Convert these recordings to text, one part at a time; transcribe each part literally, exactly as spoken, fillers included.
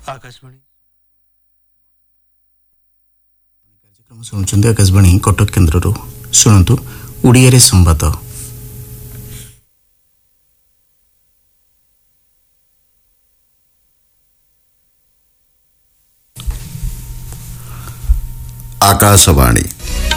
आकाशवाणी कार्यक्रम शुणुंट आकाशवाणी कटक केन्द्र शुणु ओडिया संवाद। आकाशवाणी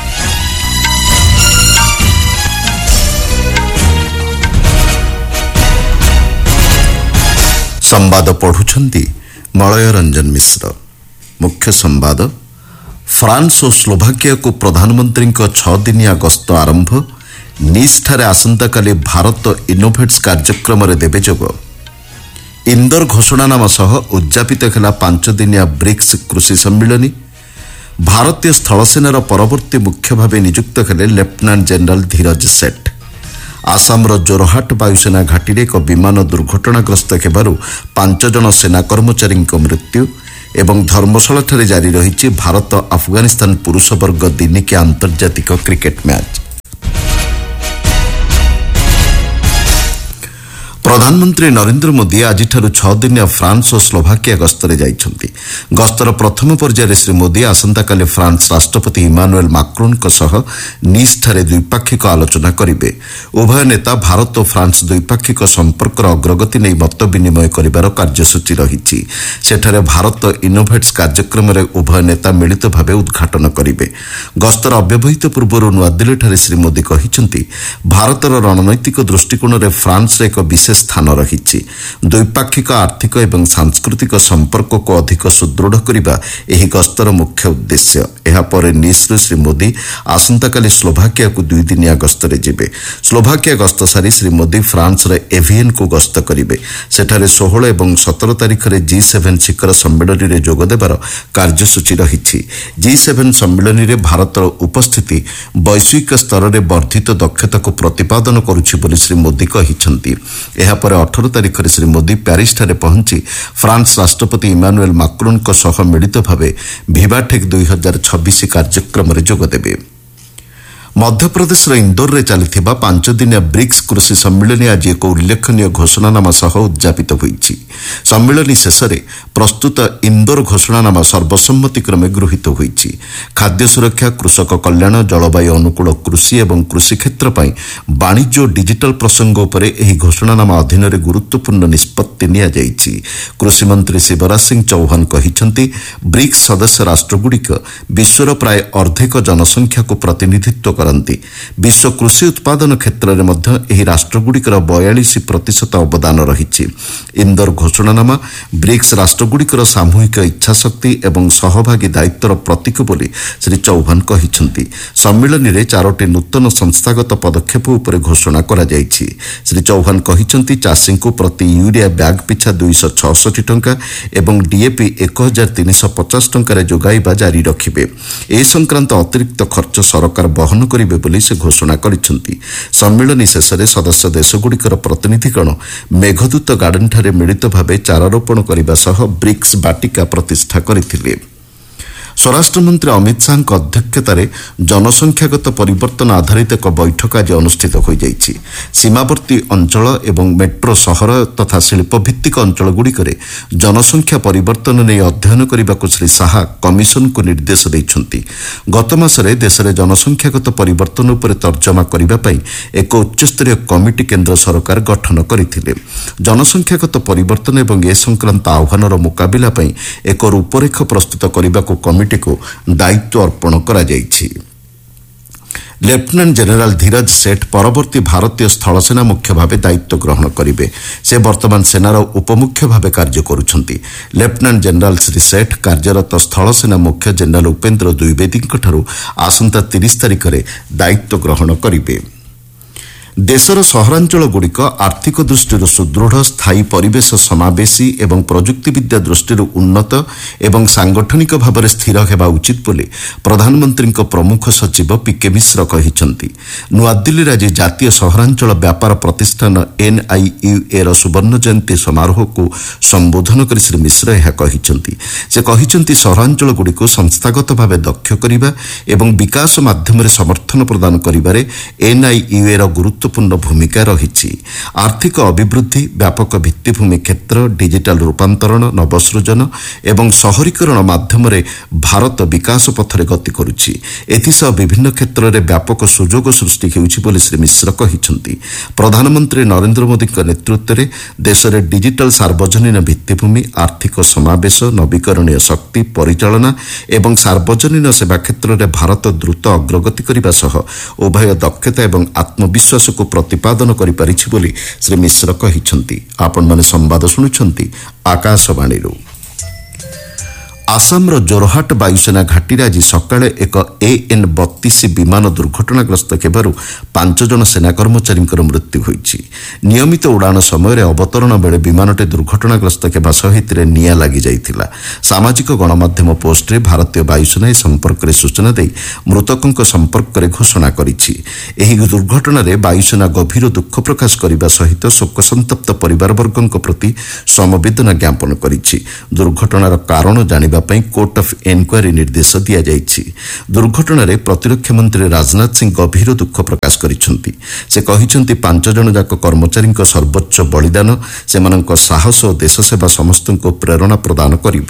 संवाद पढ़ुछंती मलय रंजन मिश्र। मुख्य संवाद फ्रांस और स्लोभाकिया को प्रधानमंत्री छदिनिया गस्त आरंभ। निस ठारे आसंता काली भारत इनोभेट्स कार्यक्रम रे देबे जोग। इंदोर घोषणानामा सह उद्यापित हेला पांच दिनिया ब्रिक्स कृषि सम्मिलनी। भारतीय स्थलसेनार परवर्ती मुख्य भावे नियुक्त हेले लेफ्टिनेंट जनरल धीरज सेठ। आसामर जोरहाट वायुसेना घाटी एक विमान दुर्घटनाग्रस्त हेबारु पांच जन सेना कर्मचारी मृत्यु। एवं धर्मशाला जारी रही भारत अफगानिस्तान पुरुष वर्ग दिनिकिया आंतर्जातिक क्रिकेट मैच। प्रधानमंत्री नरेंद्र मोदी आज छदिनिया फ्रांस और स्लोभाकिया गस्तरे जाइछंती। गस्तर प्रथम पर्यायर श्री मोदी आसंताकाली फ्रांस राष्ट्रपति इमानुएल माक्रोन सह निस ठारे द्विपाक्षिक आलोचना करिवे। उभय नेता भारत और फ्रांस द्विपाक्षिक संपर्कर अग्रगति नहीं मत विनिमय करिवार कार्यसूची रही। सेठारे भारत इनोभेट्स कार्यक्रम रे उभय नेता मिलित भावे उद्घाटन करिवे। गस्तर अव्यवहित पूर्व नुआदिल्ली श्री मोदी कहिछंती भारतर रणनैतिक दृष्टिकोण रे फ्रांस एक विशेष स्थान रही। द्विपाक्षिक आर्थिक एवं सांस्कृतिक संपर्क को अधिक सुदृढ़ करने यह गस्तर मुख्य उद्देश्य। यापर निस्रु श्री मोदी आसंताकाली स्लोभाकिया को दुई दिनिया गस्तरे जिबे। स्लोभाकिया गस्त सारी श्री मोदी फ्रांस रे एवियन को गस्त करिवे। सेठारे सोलह एवं सत्रह तारिख रे जी सेवेन शिखर सम्मेलन रे जोग देबार कार्यसूची रही। जी सेवेन सम्मेलन रे भारतर उपस्थिति वैश्विक स्तर रे वर्धित दक्षता को प्रतिपादन करुछि बोली श्री मोदी कहिछंती। यापर अठारह तारिख श्री मोदी प्यारिस ठारे पहुंची फ्रांस राष्ट्रपति इमानुएल माक्रोन सह मिलित भावे भिवाटेक दुई हजार छब्बीस कार्यक्रम रे जोग देबे। मध्यप्रदेश इंदौर रे चलिथिबा पांच दिनिया ब्रिक्स कृषि सम्मिलनी आज एक उल्लेखनीय घोषणानामा सह उद्यापित होईछि। सम्मिलनी शेष में प्रस्तुत इंदौर घोषणानामा सर्वसम्मति क्रमे गृहीत होईछि। खाद्य सुरक्षा, कृषक कल्याण, जलवायु अनुकूल कृषि एवं कृषि क्षेत्र पई वाणिज्य और डिजिटल प्रसंग उपरे एही घोषणानामा अधीन रे गुरुत्वपूर्ण निष्पत्ति निया जाईछि। कृषि मंत्री शिवराज सिंह चौहान कहिछंती ब्रिक्स सदस्य राष्ट्रगुड़िक विश्वर प्राय अर्धेक जनसंख्या को प्रतिनिधित्व विश्व कृषि उत्पादन क्षेत्र में मध्य एही राष्ट्रगुड़िकर बयालीस प्रतिशत अवदान रही। इंदौर घोषणानामा ब्रिक्स राष्ट्रगुड़िकर सामूहिक इच्छाशक्ति एवं सहभागी दायित्वर प्रतीक बोली श्री चौहान कहिछंती। सम्मिलनी रे चारोटी नूतन संस्थागत पदक्षेप उपर घोषणा करा जायछि। श्री चौहान कहिछंती चाषी को प्रति यूरिया बैग पिछा दुईश छठी टंका एवं डीएपी एक हजार तीन सौ पचास टंकार जोगाइबा जारी रखिबे। ए संक्रांत अतिरिक्त खर्च सरकार बहन करिवे बोली से घोषणा करिसेंती। सम्मेलन शेष में सदस्य देशगुड़िकर प्रतिनिधिगण मेघदूत गार्डन ठारे मिलित भावे चारारोपण करने सह ब्रिक्स बाटिका प्रतिष्ठा करथिले। स्वराष्ट्र मंत्री अमित शाह अध्यक्षतार जनसंख्यागत परिवर्तन आधारित एक बैठक आज अनुष्ठित हो जाइछि। सीमावर्ती अंचल एवं मेट्रो सहर तथा शिल्पभित्तिक अंचलगुड़िकरे जनसंख्या परिवर्तन नहीं अध्ययन करने को श्री शाह कमिशन को निर्देश देइछंती। गत मासरे देश में जनसंख्यागत परिवर्तन उपर तर्जमा करने एक उच्चस्तरीय कमिटी केंद्र सरकार गठन करथिले। जनसंख्यागत परिवर्तन एवं ए संक्रांत आह्वानर मुकाबिला पई एक रूपरेख प्रस्तुत करने को कमिटी को दायित्व अर्पण करा जायछि। लेफ्टिनेंट जनरल धीरज सेठ परवर्ती भारतीय स्थलसेना मुख्य भावे दायित्व ग्रहण करिवे। से वर्तमान सेनार उपमुख्य भावे कार्य करुछंती। लेफ्टिनेंट जनरल श्री सेठ कार्यरत स्थलसेना मुख्य जनरल उपेंद्र द्विवेदी आसंता तीस तारिख में दायित्व ग्रहण करिवे। देशर सहरांचल गुड़िक आर्थिक दृष्टि सुदृढ़, स्थायी परिवेश समावेशी एवं प्रजुक्तिविद्या दृष्टि उन्नत एवं सांगठनिक भाव में स्थिर हेबा उचित बोली प्रधानमंत्री प्रमुख सचिव पीके मिश्र कहिछंती। नुआदिल्ली आज जातीय सहरांचल व्यापार प्रतिष्ठान एनआईयूए र सुवर्ण जयंती समारोह को संबोधन कर श्री मिश्र यह कहिछंती। से कहिछंती सहरांचल गुड़िक संस्थागत भाव दक्ष करिबा एवं विकास माध्यम समर्थन प्रदान करिबारे एनआईयूए र गुरुत्व ଗୁରୁତ୍ୱପୂର୍ଣ୍ଣ ଭୂମିକା ରହିଛି। ଆର୍ଥିକ ଅଭିବୃଦ୍ଧି, ବ୍ୟାପକ ଭିତ୍ତିଭୂମି କ୍ଷେତ୍ର, ଡିଜିଟାଲ ରୂପାନ୍ତରଣ, ନବସୃଜନ ଏବଂ ସହରୀକରଣ ମାଧ୍ୟମରେ ଭାରତ ବିକାଶ ପଥରେ ଗତି କରୁଛି। ଏଥିସହ ବିଭିନ୍ନ କ୍ଷେତ୍ରରେ ବ୍ୟାପକ ସୁଯୋଗ ସୃଷ୍ଟି ହେଉଛି ବୋଲି ଶ୍ରୀ ମିଶ୍ର କହିଛନ୍ତି। ପ୍ରଧାନମନ୍ତ୍ରୀ ନରେନ୍ଦ୍ର ମୋଦିଙ୍କ ନେତୃତ୍ୱରେ ଦେଶରେ ଡିଜିଟାଲ ସାର୍ବଜନୀନ ଭିତ୍ତିଭୂମି, ଆର୍ଥିକ ସମାବେଶ, ନବୀକରଣୀୟ ଶକ୍ତି, ପରିଚାଳନା ଏବଂ ସାର୍ବଜନୀନ ସେବା କ୍ଷେତ୍ରରେ ଭାରତ ଦ୍ରୁତ ଅଗ୍ରଗତି କରିବା ସହ ଉଭୟ ଦକ୍ଷତା ଏବଂ ଆତ୍ମବିଶ୍ୱାସକୁ ପ୍ରତିପାଦନ କରିପାରିଛି ବୋଲି ଶ୍ରୀ ମିଶ୍ର କହିଛନ୍ତି। ଆପଣମାନେ ସମ୍ବାଦ ଶୁଣୁଛନ୍ତି ଆକାଶବାଣୀରୁ। ଆସାମର ଜୋରହାଟ ବାୟୁସେନା ଘାଟିରେ ଆଜି ସକାଳେ ଏକ ଏଏନ୍ ବତିଶ ବିମାନ ଦୁର୍ଘଟଣାଗ୍ରସ୍ତ ହେବାରୁ ପାଞ୍ଚ ଜଣ ସେନା କର୍ମଚାରୀଙ୍କର ମୃତ୍ୟୁ ହୋଇଛି। ନିୟମିତ ଉଡ଼ାଣ ସମୟରେ ଅବତରଣ ବେଳେ ବିମାନଟି ଦୁର୍ଘଟଣାଗ୍ରସ୍ତ ହେବା ସହ ଏଥିରେ ନିଆଁ ଲାଗିଯାଇଥିଲା। ସାମାଜିକ ଗଣମାଧ୍ୟମ ପୋଷ୍ଟରେ ଭାରତୀୟ ବାୟୁସେନା ଏ ସମ୍ପର୍କରେ ସୂଚନା ଦେଇ ମୃତକଙ୍କ ସମ୍ପର୍କରେ ଘୋଷଣା କରିଛି। ଏହି ଦୁର୍ଘଟଣାରେ ବାୟୁସେନା ଗଭୀର ଦୁଃଖ ପ୍ରକାଶ କରିବା ସହିତ ଶୋକସନ୍ତପ୍ତ ପରିବାରବର୍ଗଙ୍କ ପ୍ରତି ସମବେଦନା ଜ୍ଞାପନ କରିଛି। ଦୁର୍ଘଟଣାର କାରଣ ଜାଣିବା ପାଇଁ କୋର୍ଟ ଅଫ୍ ଏନକ୍ୱାରି ନିର୍ଦ୍ଦେଶ ଦିଆଯାଇଛି। ଦୁର୍ଘଟଣାରେ ପ୍ରତିରକ୍ଷା ମନ୍ତ୍ରୀ ରାଜନାଥ ସିଂ ଗଭୀର ଦୁଃଖ ପ୍ରକାଶ କରିଛନ୍ତି। ସେ କହିଛନ୍ତି, ପାଞ୍ଚ ଜଣ ଯାକ କର୍ମଚାରୀଙ୍କ ସର୍ବୋଚ୍ଚ ବଳିଦାନ ସେମାନଙ୍କ ସାହସ ଓ ଦେଶସେବା ସମସ୍ତଙ୍କୁ ପ୍ରେରଣା ପ୍ରଦାନ କରିବ।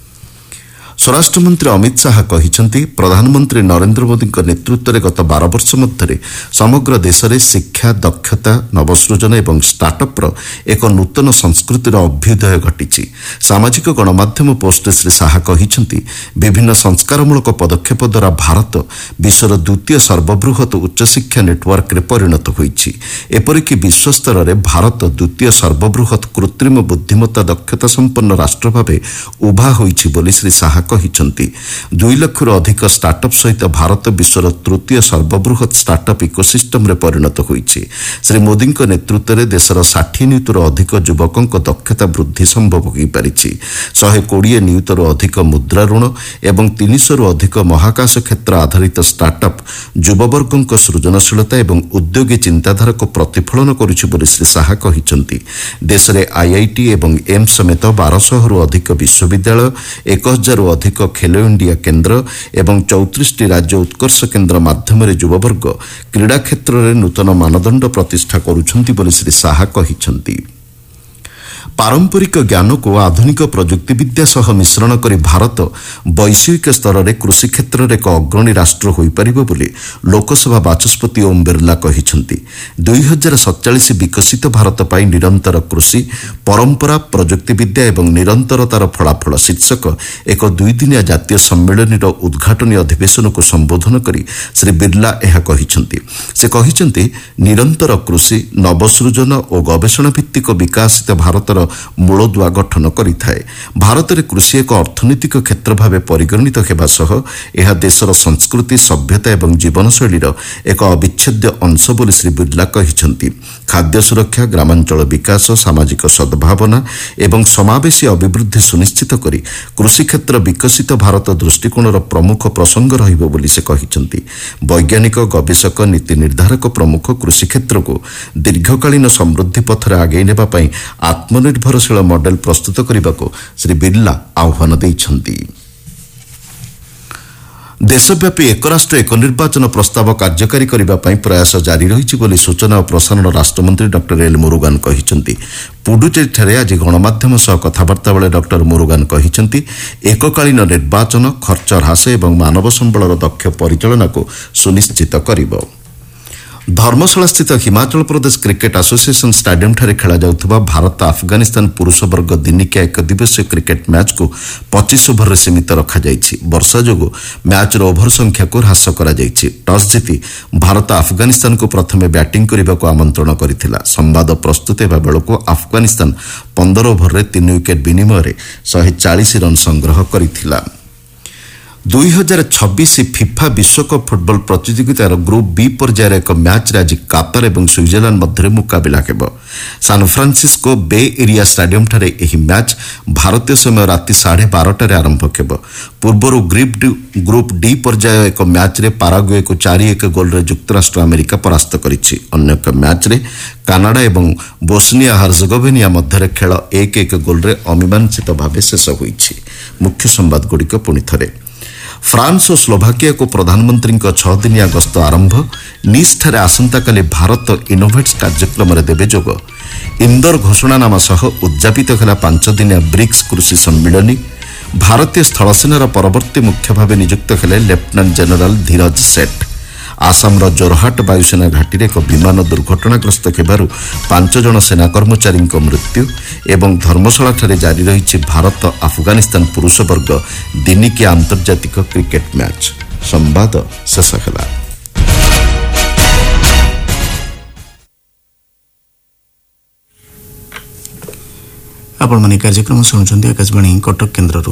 ସ୍ୱରାଷ୍ଟ୍ରମନ୍ତ୍ରୀ ଅମିତ ଶାହା କହିଛନ୍ତି, ପ୍ରଧାନମନ୍ତ୍ରୀ ନରେନ୍ଦ୍ର ମୋଦିଙ୍କ ନେତୃତ୍ୱରେ ଗତ ବାର ବର୍ଷ ମଧ୍ୟରେ ସମଗ୍ର ଦେଶରେ ଶିକ୍ଷା, ଦକ୍ଷତା, ନବସୃଜନ ଏବଂ ଷ୍ଟାର୍ଟଅପ୍ର ଏକ ନୂତନ ସଂସ୍କୃତିର ଅଭ୍ୟୁଦୟ ଘଟିଛି। ସାମାଜିକ ଗଣମାଧ୍ୟମ ପୋଷ୍ଟରେ ଶ୍ରୀ ଶାହା କହିଛନ୍ତି, ବିଭିନ୍ନ ସଂସ୍କାରମୂଳକ ପଦକ୍ଷେପ ଦ୍ୱାରା ଭାରତ ବିଶ୍ୱର ଦ୍ୱିତୀୟ ସର୍ବବୃହତ୍ ଉଚ୍ଚଶିକ୍ଷା ନେଟୱାର୍କରେ ପରିଣତ ହୋଇଛି। ଏପରିକି ବିଶ୍ୱସ୍ତରରେ ଭାରତ ଦ୍ୱିତୀୟ ସର୍ବବୃହତ୍ କୃତ୍ରିମ ବୁଦ୍ଧିମତ୍ତା ଦକ୍ଷତା ସମ୍ପନ୍ନ ରାଷ୍ଟ୍ର ଭାବେ ଉଭା ହୋଇଛି ବୋଲି ଶ୍ରୀ ଶାହା କହିଛନ୍ତି। ଦୁଇ ଲକ୍ଷରୁ ଅଧିକ ଷ୍ଟାର୍ଟଅପ୍ ସହିତ ଭାରତ ବିଶ୍ୱର ତୃତୀୟ ସର୍ବବୃହତ୍ ଷ୍ଟାର୍ଟଅପ୍ ଇକୋସିଷ୍ଟମରେ ପରିଣତ ହୋଇଛି। ଶ୍ରୀ ମୋଦିଙ୍କ ନେତୃତ୍ୱରେ ଦେଶର ଷାଠିଏ ନିୟୁତରୁ ଅଧିକ ଯୁବକଙ୍କ ଦକ୍ଷତା ବୃଦ୍ଧି ସମ୍ଭବ ହୋଇପାରିଛି। ଶହେ କୋଡ଼ିଏ ନିୟୁତରୁ ଅଧିକ ମୁଦ୍ରା ଋଣ ଏବଂ ତିନିଶହରୁ ଅଧିକ ମହାକାଶ କ୍ଷେତ୍ର ଆଧାରିତ ଷ୍ଟାର୍ଟଅପ୍ ଯୁବବର୍ଗଙ୍କ ସୃଜନଶୀଳତା ଏବଂ ଉଦ୍ୟୋଗୀ ଚିନ୍ତାଧାରାକୁ ପ୍ରତିଫଳନ କରୁଛି ବୋଲି ଶ୍ରୀ ଶାହା କହିଛନ୍ତି। ଦେଶରେ ଆଇଆଇଟି ଏବଂ ଏମ୍ସ ସମେତ ବାରଶହରୁ ଅଧିକ ବିଶ୍ୱବିଦ୍ୟାଳୟ, ଏକ ହଜାରରୁ ଅଧିକ ଖେଲୋ ଇଣ୍ଡିଆ କେନ୍ଦ୍ର ଏବଂ ଚଉତିରିଶଟି ରାଜ୍ୟ ଉତ୍କର୍ଷ କେନ୍ଦ୍ର ମାଧ୍ୟମରେ ଯୁବବର୍ଗ କ୍ରୀଡ଼ା କ୍ଷେତ୍ରରେ ନୂତନ ମାନଦଣ୍ଡ ପ୍ରତିଷ୍ଠା କରୁଛନ୍ତି ବୋଲି ଶ୍ରୀ ଶାହା କହିଛନ୍ତି। ପାରମ୍ପରିକ ଜ୍ଞାନକୁ ଆଧୁନିକ ପ୍ରଯୁକ୍ତିବିଦ୍ୟା ସହ ମିଶ୍ରଣ କରି ଭାରତ ବୈଷୟିକ ସ୍ତରରେ କୃଷି କ୍ଷେତ୍ରରେ ଏକ ଅଗ୍ରଣୀ ରାଷ୍ଟ୍ର ହୋଇପାରିବ ବୋଲି ଲୋକସଭା ବାଚସ୍ପତି ଓମ୍ ବିର୍ଲା କହିଛନ୍ତି। ଦୁଇ ହଜାର ସତଚାଳିଶ ବିକଶିତ ଭାରତ ପାଇଁ ନିରନ୍ତର କୃଷି, ପରମ୍ପରା, ପ୍ରଯୁକ୍ତିବିଦ୍ୟା ଏବଂ ନିରନ୍ତରତାର ଫଳାଫଳ ଶୀର୍ଷକ ଏକ ଦୁଇଦିନିଆ ଜାତୀୟ ସମ୍ମିଳନୀର ଉଦ୍ଘାଟନୀ ଅଧିବେଶନକୁ ସମ୍ବୋଧନ କରି ଶ୍ରୀ ବିର୍ଲା ଏହା କହିଛନ୍ତି। ସେ କହିଛନ୍ତି, ନିରନ୍ତର କୃଷି, ନବସୃଜନ ଓ ଗବେଷଣା ଭିତ୍ତିକ ବିକାଶିତ ଭାରତର ମୂଳଦୁଆ ଗଠନ କରିଥାଏ। ଭାରତରେ କୃଷି ଏକ ଅର୍ଥନୈତିକ କ୍ଷେତ୍ର ଭାବେ ପରିଗଣିତ ହେବା ସହ ଏହା ଦେଶର ସଂସ୍କୃତି, ସଭ୍ୟତା ଏବଂ ଜୀବନଶୈଳୀର ଏକ ଅବିଚ୍ଛେଦ୍ୟ ଅଂଶ ବୋଲି ଶ୍ରୀ ବିର୍ଲା କହିଛନ୍ତି। ଖାଦ୍ୟ ସୁରକ୍ଷା, ଗ୍ରାମାଞ୍ଚଳ ବିକାଶ, ସାମାଜିକ ସଦ୍ଭାବନା ଏବଂ ସମାବେଶୀ ଅଭିବୃଦ୍ଧି ସୁନିଶ୍ଚିତ କରି କୃଷିକ୍ଷେତ୍ର ବିକଶିତ ଭାରତ ଦୃଷ୍ଟିକୋଣର ପ୍ରମୁଖ ପ୍ରସଙ୍ଗ ରହିବ ବୋଲି ସେ କହିଛନ୍ତି। ବୈଜ୍ଞାନିକ, ଗବେଷକ, ନୀତି ନିର୍ଦ୍ଧାରକ ପ୍ରମୁଖ କୃଷିକ୍ଷେତ୍ରକୁ ଦୀର୍ଘକାଳୀନ ସମୃଦ୍ଧି ପଥରେ ଆଗେଇ ନେବା ପାଇଁ ଆତ୍ମନିର୍ଭରଶୀଳ ମଡେଲ ପ୍ରସ୍ତୁତ କରିବାକୁ ଶ୍ରୀ ବିର୍ଲା ଆହ୍ୱାନ ଦେଇଛନ୍ତି। ଦେଶବ୍ୟାପୀ ଏକ ରାଷ୍ଟ୍ର ଏକ ନିର୍ବାଚନ ପ୍ରସ୍ତାବ କାର୍ଯ୍ୟକାରୀ କରିବା ପାଇଁ ପ୍ରୟାସ ଜାରି ରହିଛି ବୋଲି ସୂଚନା ଓ ପ୍ରସାରଣ ରାଷ୍ଟ୍ରମନ୍ତ୍ରୀ ଡକ୍ଟର ଏଲ୍ ମୁରୁଗାନ୍ କହିଛନ୍ତି। ପୁଡୁଚେରୀଠାରେ ଆଜି ଗଣମାଧ୍ୟମ ସହ କଥାବାର୍ତ୍ତା ବେଳେ ଡକ୍ଟର ମୁରୁଗାନ୍ କହିଛନ୍ତି, ଏକକାଳୀନ ନିର୍ବାଚନ ଖର୍ଚ୍ଚ ହ୍ରାସ ଏବଂ ମାନବ ସମ୍ବଳର ଦକ୍ଷ ପରିଚାଳନାକୁ ସୁନିଶ୍ଚିତ କରିବ। ଧର୍ମଶାଳାସ୍ଥିତ ହିମାଚଳ ପ୍ରଦେଶ କ୍ରିକେଟ୍ ଆସୋସିଏସନ୍ ଷ୍ଟାଡିୟମ୍ଠାରେ ଖେଳାଯାଉଥିବା ଭାରତ ଆଫଗାନିସ୍ତାନ ପୁରୁଷ ବର୍ଗ ଦିନିକିଆ ଏକ ଦିବସୀୟ କ୍ରିକେଟ୍ ମ୍ୟାଚ୍କୁ ପଚିଶ ଓଭରରେ ସୀମିତ ରଖାଯାଇଛି। ବର୍ଷା ଯୋଗୁଁ ମ୍ୟାଚ୍ର ଓଭର ସଂଖ୍ୟାକୁ ହ୍ରାସ କରାଯାଇଛି। ଟସ୍ ଜିତି ଭାରତ ଆଫଗାନିସ୍ତାନକୁ ପ୍ରଥମେ ବ୍ୟାଟିଂ କରିବାକୁ ଆମନ୍ତ୍ରଣ କରିଥିଲା। ସମ୍ବାଦ ପ୍ରସ୍ତୁତ ହେବା ବେଳକୁ ଆଫଗାନିସ୍ତାନ ପନ୍ଦର ଓଭରରେ ତିନି ୱିକେଟ୍ ବିନିମୟରେ ଶହେ ଚାଳିଶ ରନ୍ ସଂଗ୍ରହ କରିଥିଲା। ଦୁଇ ହଜାର ଛବିଶ ଫିଫା ବିଶ୍ୱକପ୍ ଫୁଟବଲ ପ୍ରତିଯୋଗିତାର ଗ୍ରୁପ୍ ବି ପର୍ଯ୍ୟାୟର ଏକ ମ୍ୟାଚ୍ରେ ଆଜି କାତାର ଏବଂ ସୁଇଜରଲ୍ୟାଣ୍ଡ ମଧ୍ୟରେ ମୁକାବିଲା ହେବ। ସାନ୍ଫ୍ରାନ୍ସିସ୍କୋ ବେ ଏରିଆ ଷ୍ଟାଡିୟମ୍ଠାରେ ଏହି ମ୍ୟାଚ୍ ଭାରତୀୟ ସମୟ ରାତି ସାଢ଼େ ବାରଟାରେ ଆରମ୍ଭ ହେବ। ପୂର୍ବରୁ ଗ୍ରୁପ୍ ଡି ପର୍ଯ୍ୟାୟ ଏକ ମ୍ୟାଚ୍ରେ ପାରାଗୁଏକୁ ଚାରି ଏକ ଗୋଲ୍ରେ ଯୁକ୍ତରାଷ୍ଟ୍ର ଆମେରିକା ପରାସ୍ତ କରିଛି। ଅନ୍ୟ ଏକ ମ୍ୟାଚ୍ରେ କାନାଡା ଏବଂ ବୋସ୍ନିଆ ହର୍ଜେଗୋଭିନା ମଧ୍ୟରେ ଖେଳ ଏକ ଏକ ଗୋଲ୍ରେ ଅମୀମାଂସିତ ଭାବେ ଶେଷ ହୋଇଛି। ମୁଖ୍ୟ ସମ୍ବାଦଗୁଡ଼ିକ ପୁଣି ଥରେ। फ्रांस और स्लोभाकिया को प्रधानमंत्री छह दिनिया गस्त आरंभ निसठारे आसंताकाली भारत इनोवेट्स कार्यक्रम देवे जोग इंदोर घोषणानामा सह उद्यापित है पांच दिनिया ब्रिक्स कृषि सम्मिलनी भारतीय स्थलसेनार परवर्ती मुख्य भाव नियुक्त हेले लेफ्टिनेंट जनरल धीरज सेठ आसामर जोरहाट वायुसेना घाटी एक विमान दुर्घटनाग्रस्त होबारु पांच जन सेना कर्मचारी मृत्यु एवं धर्मशाला जारी रही भारत अफगानिस्तान पुरुष वर्ग दिनिकिया आंतर्जातिक क्रिकेट मैच। संवाद शेष है। आपण माने कार्यक्रम शुणुचंदी आकाशवाणी कटक केन्द्ररू।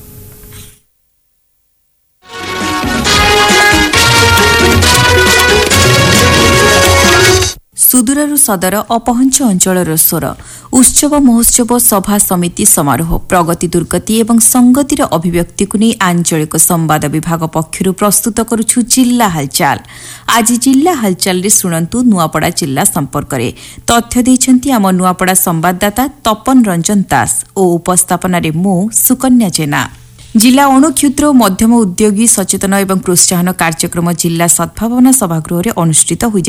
सुदूरରୁ ସଦର ଅପହଞ୍ଚ ଅଞ୍ଚଳର ସ୍ୱର ଉତ୍ସବ ମହୋତ୍ସବ ସଭା ସମିତି ସମାରୋହ ପ୍ରଗତି ଦୁର୍ଗତି ଏବଂ ସଂଗତିର ଅଭିବ୍ୟକ୍ତିକୁ ନେଇ ଆଞ୍ଚଳିକ ସମ୍ବାଦ ବିଭାଗ ପକ୍ଷରୁ ପ୍ରସ୍ତୁତ କରୁଛୁ ଜିଲ୍ଲା ହାଲଚାଲ। ଆଜି ଜିଲ୍ଲା ହାଲଚାଲରେ ଶୁଣନ୍ତୁ ନୂଆପଡ଼ା ଜିଲ୍ଲା ସମ୍ପର୍କରେ ତଥ୍ୟ ଦେଇଛନ୍ତି ଆମ ନୂଆପଡ଼ା ସମ୍ବାଦଦାତା ତପନ ରଞ୍ଜନ ଦାସ ଓ ଉପସ୍ଥାପନାରେ ମୁଁ ସୁକନ୍ୟା ଜେନା। जिला अणु क्षुद्र और मध्यम उद्योगी सचेतन एवं प्रोत्साहन कार्यक्रम जिला सद्भावना सभागृह अनुष्ठित